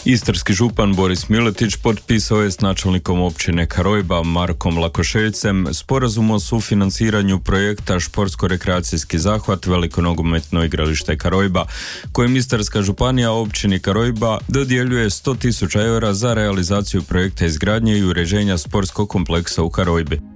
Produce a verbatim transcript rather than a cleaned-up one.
Istarski župan Boris Miletić potpisao je s načelnikom općine Karojba Markom Lakošeljcem sporazum o sufinanciranju projekta Športsko-rekreacijski zahvat Veliko nogometno igralište Karojba, kojim Istarska županija općini Karojba dodjeljuje sto tisuća eura za realizaciju projekta izgradnje i uređenja sportskog kompleksa u Karojbi.